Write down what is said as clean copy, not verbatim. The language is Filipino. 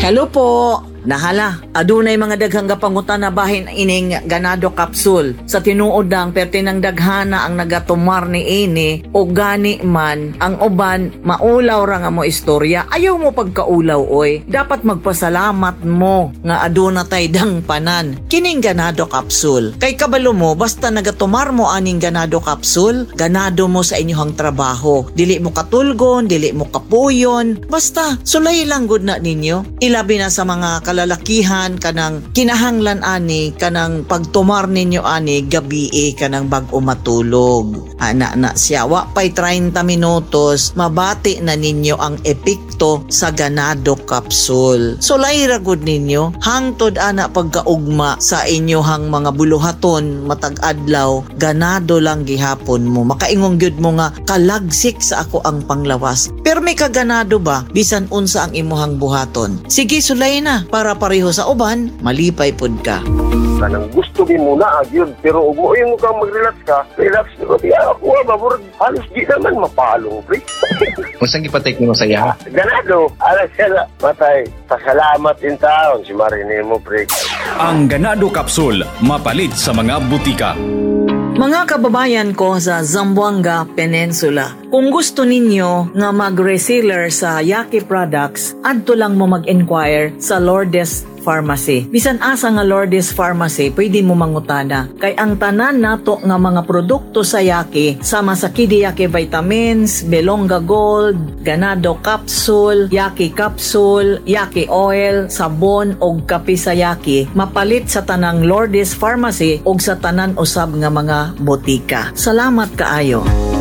Hello po. Nahala, adunay mga daghang gapangutan na bahin ining ganado capsule. Sa tinuod ng pertinang daghana ang nagatumar ni ini o gani man ang uban maulaw ra nga mo istorya. Ayaw mo pagkaulaw oy. Dapat magpasalamat mo nga aduna tay dang panan. Kining ganado capsule. Kay kabalo mo basta nagatumar mo aning ganado capsule, ganado mo sa inyong trabaho. Dili mo katulgon, dili mo kapuyon. Basta sulay lang gud na ninyo. Ilabi na sa mga kalalakihan kanang kinahanglan ani kanang pagtumar ninyo ani gabi kanang bag-o matulog. Ana na siya wa pay 30 minutos mabati na ninyo ang epekto sa ganado capsule. So layra gud ninyo hangtod ana pagkaugma sa inyohang mga buluhaton matag adlaw ganado lang gihapon mo. Makaingon gyud mo nga kalagsik sa ako ang panglawas. Pero may kaganado ba bisan unsa ang imuhang buhaton? Sige sulay na para pareho sa uban, malipay pud ka. Kanang gusto din muna yun, pero ug mo yung kang mag-relax ka, relax ko di ako mabur halos di naman mapalong pre. Unsang gipatek nimo sa iya? Ganado, alas sila matay. Pasalamat in taon si Marine mo pre. Ang ganado capsule mapalit sa mga butika. Mga kababayan ko sa Zamboanga Peninsula, kung gusto ninyo nga mag-reseller sa Yaqui Products, adto lang mo mag-inquire sa Lourdes Pharmacy. Bisan asa nga Lourdes Pharmacy, pwede mo mangutana. Kay ang tanan nato nga mga produkto sa Yaqui, sama sa Kidi Yaqui Vitamins, Belonga Gold, Ganado Capsule, Yaqui Capsule, Yaqui Oil, sabon og kape sa Yaqui, mapalit sa tanang Lourdes Pharmacy og sa tanan usab nga mga botika. Salamat kaayo.